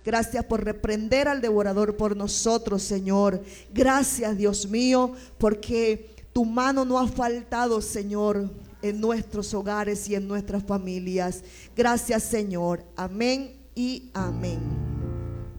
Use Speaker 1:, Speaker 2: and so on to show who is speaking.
Speaker 1: Gracias por reprender al devorador por nosotros, Señor. Gracias, Dios mío, porque tu mano no ha faltado, Señor, en nuestros hogares y en nuestras familias. Gracias, Señor. Amén y amén.